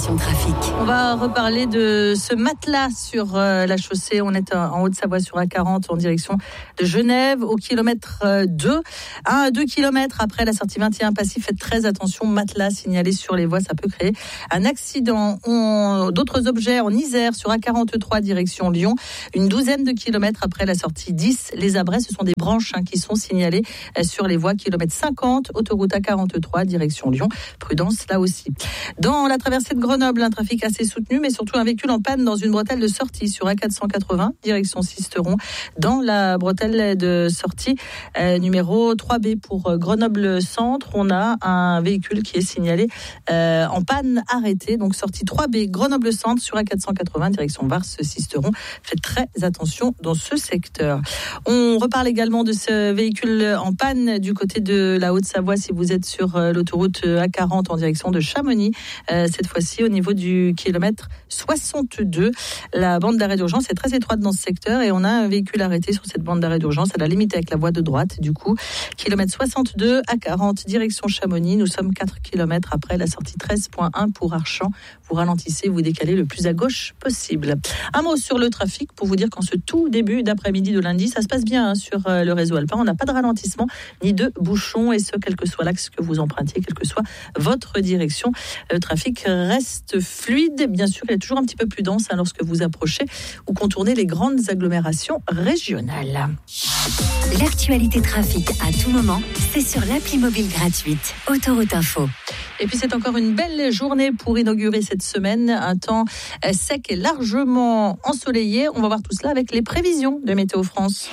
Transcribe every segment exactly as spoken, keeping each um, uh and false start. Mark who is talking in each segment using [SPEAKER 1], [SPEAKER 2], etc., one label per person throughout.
[SPEAKER 1] l'information trafic.
[SPEAKER 2] On va reparler de ce matelas sur euh, la chaussée. On est en Haute-Savoie sur A quarante en direction de Genève au kilomètre deux. un à deux kilomètres après la sortie vingt et un Passy, faites très attention, matelas signalé sur les voies, ça peut créer un accident. On... D'autres objets en Isère sur A quarante-trois direction Lyon. Une douzaine de kilomètres après la sortie dix, les abrets, ce sont des branches hein, qui sont signalées euh, sur les voies. Kilomètre cinquante, autoroute A quarante-trois direction Lyon. Prudence là aussi. Dans la traversée de Grenoble, un trafic assez soutenu, mais surtout un véhicule en panne dans une bretelle de sortie sur A quatre cent quatre-vingts, direction Sisteron. Dans la bretelle de sortie euh, numéro trois B pour euh, Grenoble-Centre, on a un véhicule qui est signalé euh, en panne arrêtée. Donc sortie trois B, Grenoble-Centre sur A quatre cent quatre-vingts, direction Vars-Sisteron. Faites très attention dans ce secteur. On reparle également de ce véhicule en panne du côté de la Haute-Savoie si vous êtes sur euh, l'autoroute A quarante en direction de Chamonix. Euh, cette fois-ci au niveau du kilomètre soixante-deux. La bande d'arrêt d'urgence est très étroite dans ce secteur et on a un véhicule arrêté sur cette bande d'arrêt d'urgence à la limite avec la voie de droite. Du coup, kilomètre soixante-deux A quarante direction Chamonix. Nous sommes quatre kilomètres après la sortie treize point un pour Archamps. Vous ralentissez, vous décalez le plus à gauche possible. Un mot sur le trafic pour vous dire qu'en ce tout début d'après-midi de lundi, ça se passe bien hein, sur euh, le réseau alpin. On n'a pas de ralentissement ni de bouchons et ce, quel que soit l'axe que vous empruntiez, quelle que soit votre direction. Le trafic reste fluide. Bien sûr, il est toujours un petit peu plus dense hein, lorsque vous approchez ou contournez les grandes agglomérations régionales.
[SPEAKER 1] L'actualité trafic à tout moment, c'est sur l'appli mobile gratuite Autoroute Info.
[SPEAKER 2] Et puis c'est encore une belle journée pour inaugurer cette semaine. Un temps sec et largement ensoleillé. On va voir tout cela avec les prévisions de Météo France.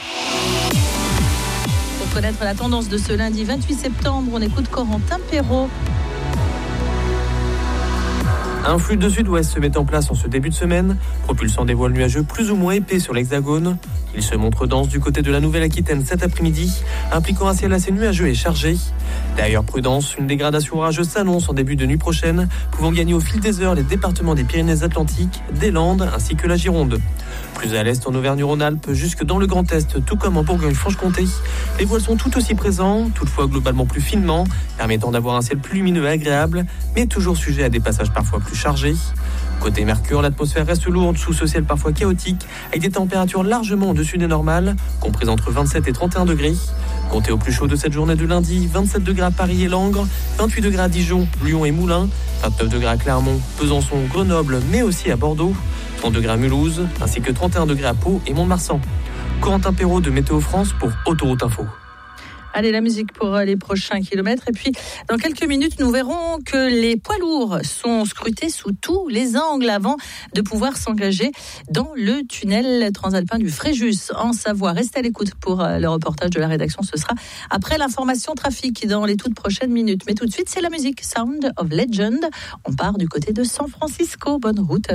[SPEAKER 2] Pour connaître la tendance de ce lundi vingt-huit septembre, on écoute Corentin Perrault.
[SPEAKER 3] Un flux de sud-ouest se met en place en ce début de semaine, propulsant des voiles nuageux plus ou moins épais sur l'hexagone. Il se montre dense du côté de la Nouvelle-Aquitaine cet après-midi, impliquant un ciel assez nuageux et chargé. D'ailleurs, prudence, une dégradation orageuse s'annonce en début de nuit prochaine, pouvant gagner au fil des heures les départements des Pyrénées-Atlantiques, des Landes ainsi que la Gironde. Plus à l'est en Auvergne-Rhône-Alpes, jusque dans le Grand Est, tout comme en Bourgogne-Franche-Comté, les voiles sont tout aussi présents, toutefois globalement plus finement, permettant d'avoir un ciel plus lumineux et agréable, mais toujours sujet à des passages parfois plus chargés. Côté Mercure, l'atmosphère reste lourde sous ce ciel parfois chaotique, avec des températures largement au-dessus des normales, comprises entre vingt-sept et trente et un degrés. Comptez au plus chaud de cette journée de lundi, vingt-sept degrés à Paris et Langres, vingt-huit degrés à Dijon, Lyon et Moulins, vingt-neuf degrés à Clermont, Besançon, Grenoble, mais aussi à Bordeaux, trente degrés à Mulhouse, ainsi que trente et un degrés à Pau et Mont-de-Marsan. Corentin Perrault de Météo France pour Autoroute Info.
[SPEAKER 2] Allez, la musique pour les prochains kilomètres. Et puis, dans quelques minutes, nous verrons que les poids lourds sont scrutés sous tous les angles avant de pouvoir s'engager dans le tunnel transalpin du Fréjus en Savoie. Restez à l'écoute pour le reportage de la rédaction. Ce sera après l'information trafic dans les toutes prochaines minutes. Mais tout de suite, c'est la musique Sound of Legend. On part du côté de San Francisco. Bonne route.